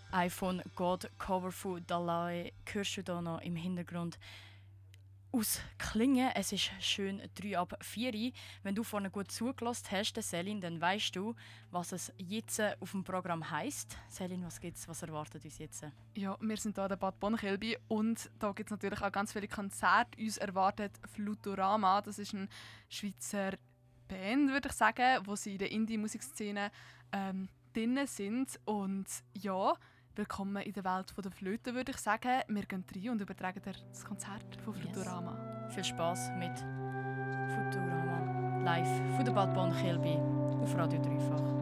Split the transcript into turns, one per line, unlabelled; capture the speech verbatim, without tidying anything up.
iPhone God Cover von Dalai hörst du hier noch im Hintergrund ausklingen. Es ist schön drei ab vier. Wenn du vorne gut zugelassen hast, Selin, dann weißt du, was es jetzt auf dem Programm heisst. Selin, was gibt's? Was erwartet uns jetzt?
Ja, wir sind hier in der Bad Bonn-Kilby und da gibt es natürlich auch ganz viele Konzerte. Uns erwartet Flutorama. Das ist eine Schweizer Band, würde ich sagen, wo sie in der Indie-Musikszene ähm, drin sind. Und ja, willkommen in der Welt der Flöte, würde ich sagen. Wir gehen rein und übertragen dir das Konzert von Flutorama.
Yes. Viel Spass mit Flutorama live von der Bad Bonn-Kilby auf Radio Dreifach.